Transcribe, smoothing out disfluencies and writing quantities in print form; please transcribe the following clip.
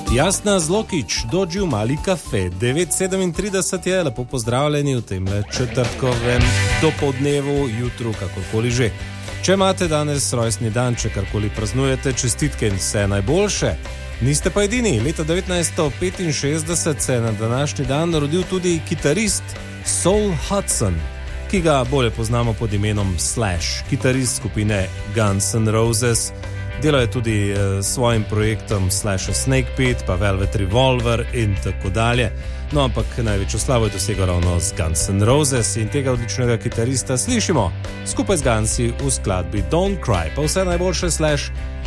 Jasna Zlokič, Dođi v mali kafe, 9:37 je, lepo pozdravljeni v temle četrtkovem dopoldnevu, jutru, kakorkoli že. Če imate danes rojstni dan, če karkoli praznujete, čestitke in vse najboljše. Niste pa edini, leta 1965 se je na današnji dan rodil tudi kitarist Saul Hudson, ki ga bolje poznamo pod imenom Slash, kitarist skupine Guns N' Roses. Delal je tudi svojim projektom Slash Snake Pit, pa Velvet Revolver in tako dalje. No, ampak največjo slavo je dosegel ravno z Guns N' Roses in tega odličnega kitarista slišimo skupaj z Gunsi v skladbi Don't Cry. Pa vse najboljše, Slash.